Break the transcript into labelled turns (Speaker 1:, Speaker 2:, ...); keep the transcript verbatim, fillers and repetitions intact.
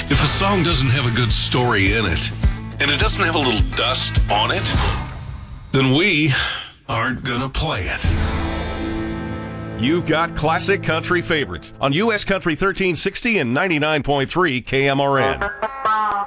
Speaker 1: If a song doesn't have a good story in it, and it doesn't have a little dust on it, then we aren't gonna play it.
Speaker 2: You've got classic country favorites on U S Country thirteen sixty and ninety-nine point three K M R N.